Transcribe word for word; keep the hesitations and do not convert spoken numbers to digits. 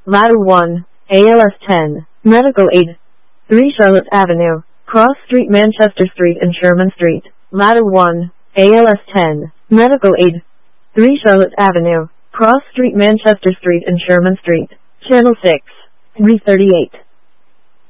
Ladder one, A L S ten, Medical Aid. three Charlotte Avenue, Cross Street, Manchester Street and Sherman Street. Ladder one, A L S ten, Medical Aid. three Charlotte Avenue, Cross Street, Manchester Street and Sherman Street. Channel six, three thirty-eight.